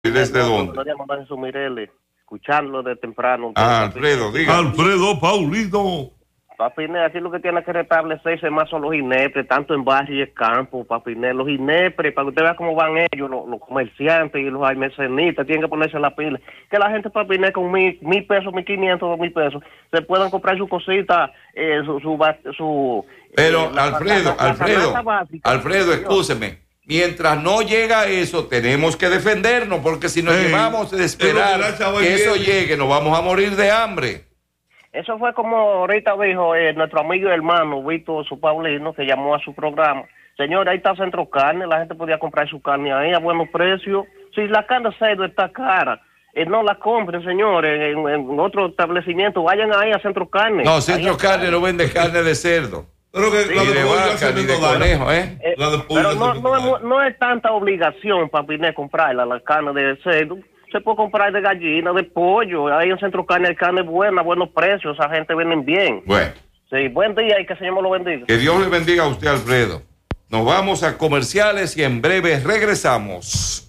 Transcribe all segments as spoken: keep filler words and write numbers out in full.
¿Desde dónde? Escucharlo de temprano. Ah, Alfredo, diga. Alfredo Paulino. Papi Inés, así lo que tiene que restablecerse más son los INEPRE, tanto en barrio y en campo, Papi Inés. Los INEPRE, para que usted vea cómo van ellos, los, los comerciantes y los almacenistas, tienen que ponerse la pila. Que la gente, Papi Inés, con mil, mil pesos, mil quinientos, dos mil pesos, se puedan comprar su cosita, eh, su, su, su... Pero, eh, la, Alfredo, la, la, Alfredo, la básica, Alfredo, escúcheme. Mientras no llega eso, tenemos que defendernos, porque si nos Ey, llevamos de esperar que eso llegue, nos vamos a morir de hambre. Eso fue como ahorita dijo eh, nuestro amigo y hermano Víctor Su Paulino, que llamó a su programa. Señor, ahí está Centro Carne, la gente podía comprar su carne ahí a buenos precios. Si la carne de cerdo está cara, eh, no la compren, señores, en, en otro establecimiento, vayan ahí a Centro Carne. No, Centro Carne no vende carne de cerdo. Pero que Sí, la ni de de pollo vaca, hace ni de menos daño. conejo, ¿eh? Eh, La de pollo pero hace no, menos no, daño. es, no es tanta obligación, Papi Inés, comprarla, la carne de cerdo. Se puede comprar de gallina, de pollo. Ahí en Centro Carne hay carne buena, buenos precios. Esa gente venden bien. Bueno, Sí, buen día y que el Señor me lo bendiga. que Dios le bendiga a usted, Alfredo. Nos vamos a comerciales y en breve regresamos.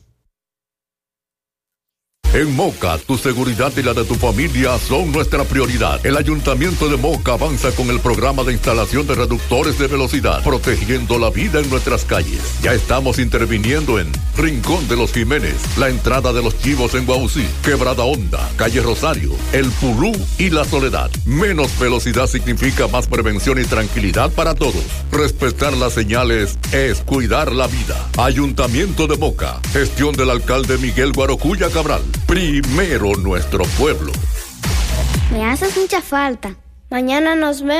En Moca, tu seguridad y la de tu familia son nuestra prioridad. El Ayuntamiento de Moca avanza con el programa de instalación de reductores de velocidad, protegiendo la vida en nuestras calles. Ya estamos interviniendo en Rincón de los Jiménez, la entrada de los Chivos en Guaucí, Quebrada Honda, Calle Rosario, El Pulú y La Soledad. Menos velocidad significa más prevención y tranquilidad para todos. Respetar las señales es cuidar la vida. Ayuntamiento de Moca, gestión del alcalde Miguel Guarocuya Cabral. Primero nuestro pueblo. Me haces mucha falta. Mañana nos vemos.